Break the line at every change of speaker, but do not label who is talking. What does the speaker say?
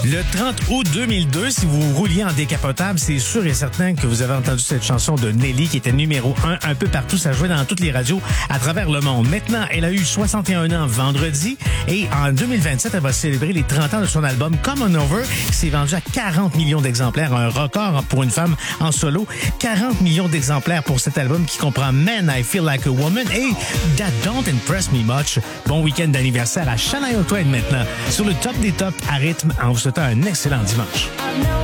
Le 30 août 2002, si vous rouliez en décapotable, c'est sûr et certain que vous avez entendu cette chanson de Nelly qui était numéro 1 un peu partout. Ça jouait dans toutes les radios à travers le monde. Maintenant, elle a eu 61 ans vendredi et en 2027, elle va célébrer les 30 ans de son album Come On Over qui s'est vendu à 40 millions d'exemplaires, un record pour une femme en solo. 40 millions d'exemplaires pour cet album qui comprend Man, I Feel Like a Woman et That Don't Impress Me Much. Bon week-end d'anniversaire à Shania Twain maintenant sur le top des tops à rythme en vous souhaitant un excellent dimanche.